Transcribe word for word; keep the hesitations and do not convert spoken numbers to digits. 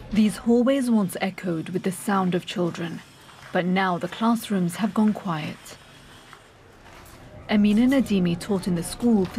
These hallways once echoed with the sound of children, but now the classrooms have gone quiet. Amina Nadimi taught in the school for